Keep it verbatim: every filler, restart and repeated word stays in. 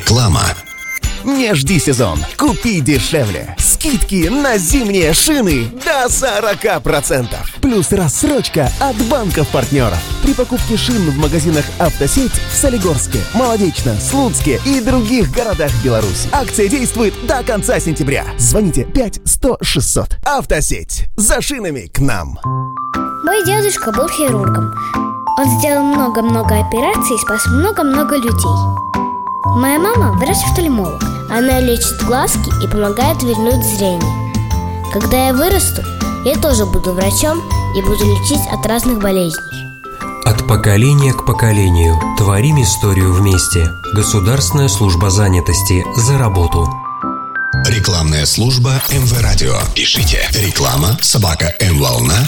Реклама. Не жди сезон, купи дешевле. Скидки на зимние шины до сорок процентов. Плюс рассрочка от банков-партнеров. При покупке шин в магазинах «Автосеть» в Солигорске, Молодечно, Слуцке и других городах Беларуси. Акция действует до конца сентября. Звоните пять сто шестьсот. «Автосеть». За шинами к нам. Мой дедушка был хирургом. Он сделал много-много операций и спас много-много людей. Моя мама врач-офтальмолог. Она лечит глазки и помогает вернуть зрение. Когда я вырасту, я тоже буду врачом и буду лечить от разных болезней. От поколения к поколению творим историю вместе. Государственная служба занятости «За работу». Рекламная служба эм вэ Радио. Пишите реклама собака эм волна